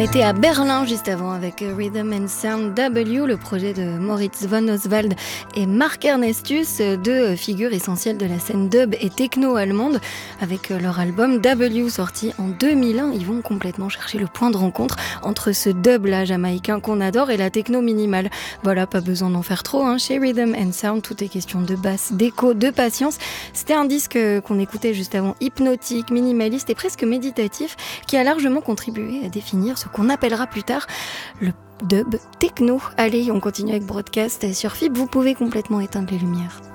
était à Berlin juste avant avec Rhythm and Sound W, le projet de Moritz von Oswald et Marc Ernestus, deux figures essentielles de la scène dub et techno allemande. Avec leur album W sorti en 2001, ils vont complètement chercher le point de rencontre entre ce dub-là jamaïcain qu'on adore et la techno minimale. Voilà, pas besoin d'en faire trop, hein. Chez Rhythm and Sound, tout est question de basse, d'écho, de patience. C'était un disque qu'on écoutait juste avant, hypnotique, minimaliste et presque méditatif, qui a largement contribué à définir ce qu'on appellera plus tard le dub techno. Allez, on continue avec Broadcast sur FIP. Vous pouvez complètement éteindre les lumières.